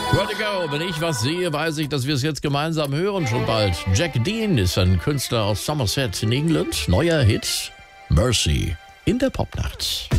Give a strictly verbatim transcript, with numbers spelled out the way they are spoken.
Vertigo, wenn ich was sehe, weiß ich, dass wir es jetzt gemeinsam hören schon bald. Jack Dean ist ein Künstler aus Somerset in England. Neuer Hit, Mercy, in der Popnacht.